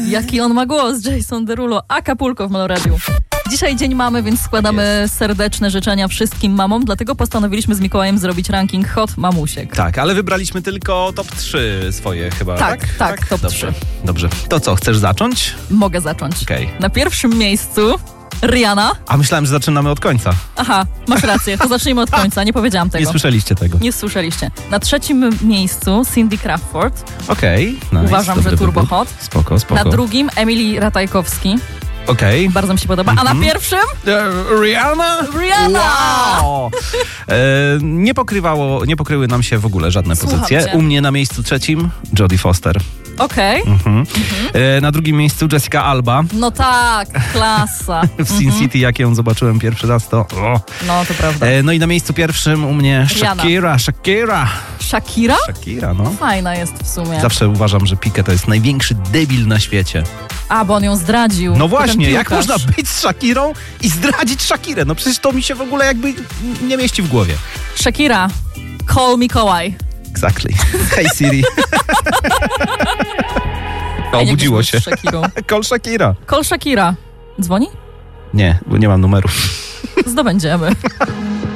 Jaki on ma głos, Jason Derulo, Acapulco w Meloradiu. Dzisiaj dzień mamy, więc składamy serdeczne życzenia wszystkim mamom, dlatego postanowiliśmy z Mikołajem zrobić ranking hot mamusiek. Tak, ale wybraliśmy tylko top 3 swoje chyba, tak? Tak, top 3. Dobrze. To co, chcesz zacząć? Mogę zacząć. Okej. Na pierwszym miejscu Rihanna. A myślałem, że zaczynamy od końca. Aha, masz rację, to zacznijmy od końca, nie powiedziałam tego. Nie słyszeliście tego. Nie słyszeliście. Na trzecim miejscu Cindy Crawford. Okej, nice. Uważam, Dobry że turbo wybór. hot. Spoko. Na drugim Emily Ratajkowski. Okej. Bardzo mi się podoba. A na pierwszym? Rihanna? Wow! Nie pokryły nam się w ogóle żadne Słucham pozycje. cię. U mnie na miejscu trzecim Jodie Foster. Okej. Na drugim miejscu Jessica Alba. No tak, klasa. W Sin City, jak ją zobaczyłem pierwszy raz, to... No, to prawda. No i na miejscu pierwszym u mnie Rihanna. Shakira. Shakira? No. Fajna jest w sumie. Zawsze uważam, że Piqué to jest największy debil na świecie. A, bo on ją zdradził. No właśnie, Ten jak piłkarz. można być z Shakirą i zdradzić Shakirę? No przecież to mi się w ogóle jakby nie mieści w głowie. Shakira, call Mikołaj. Exactly. Hej Siri. Obudziło się. Call Shakira. Call Shakira. Dzwoni? Nie, bo nie mam numeru. Zdobędziemy.